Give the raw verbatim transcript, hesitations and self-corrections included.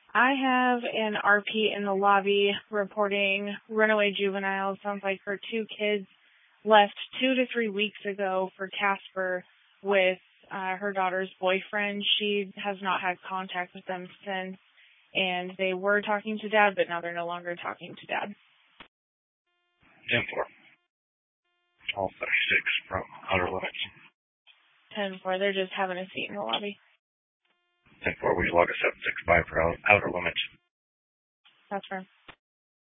I have an R P in the lobby reporting runaway juveniles. Sounds like her two kids left two to three weeks ago for Casper with uh, her daughter's boyfriend. She has not had contact with them since, and they were talking to Dad, but now they're no longer talking to Dad. ten four. All thirty-six from Outer Limits. ten four, they're just having a seat in the lobby. ten four, we log a seven six five for Outer Limits. That's fair.